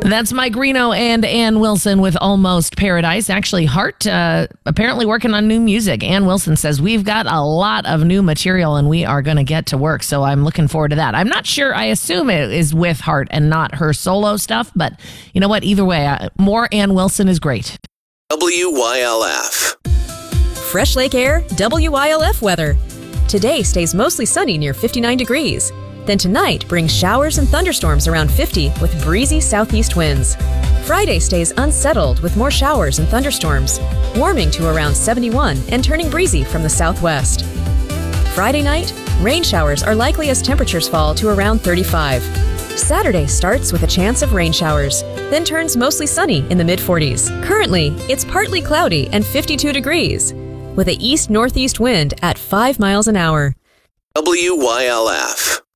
That's Mike Reno and Ann Wilson with Almost Paradise. Actually, Heart apparently working on new music. Ann Wilson says, we've got a lot of new material and we are going to get to work. So I'm looking forward to that. I'm not sure. I assume it is with Heart and not her solo stuff. But you know what? Either way, more Ann Wilson is great. WYLF. Fresh Lake Air, WYLF weather. Today stays mostly sunny near 59 degrees. Then tonight brings showers and thunderstorms around 50 with breezy southeast winds. Friday stays unsettled with more showers and thunderstorms, warming to around 71 and turning breezy from the southwest. Friday night, rain showers are likely as temperatures fall to around 35. Saturday starts with a chance of rain showers, then turns mostly sunny in the mid-40s. Currently, it's partly cloudy and 52 degrees, with an east-northeast wind at 5 miles an hour. WYLF.